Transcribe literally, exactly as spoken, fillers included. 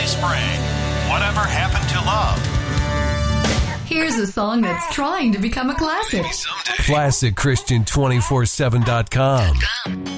spring. Whatever happened to love? Here's a song that's trying to become a classic. Maybe someday. classic christian two forty-seven dot com.